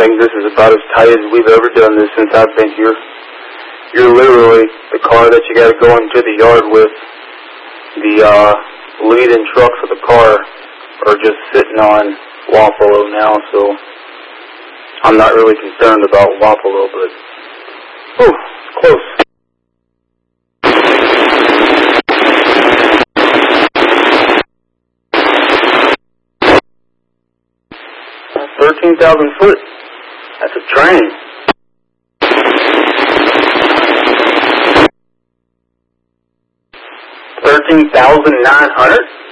think this is about as tight as we've ever done this since I've been here. You're literally the car that you got to go into the yard with. The lead-in truck for the car are just sitting on Wapello now, so I'm not really concerned about Wapello, but whew, close. $13,000 That's a train. 13,900